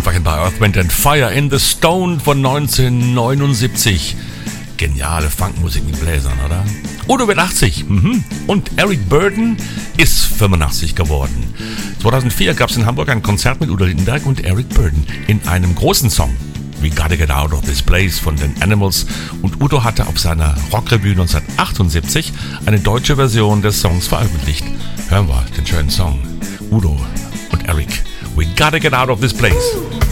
Anfang bei Earth, Wind & Fire in the Stone von 1979. Geniale Funkmusik mit Bläsern, oder? Udo wird 80. Und Eric Burdon ist 85 geworden. 2004 gab es in Hamburg ein Konzert mit Udo Lindenberg und Eric Burdon in einem großen Song. We Gotta Get Out of This Place von den Animals. Und Udo hatte auf seiner Rockrevue 1978 eine deutsche Version des Songs veröffentlicht. Hören wir den schönen Song. Udo und Eric. We Gotta Get Out of This Place.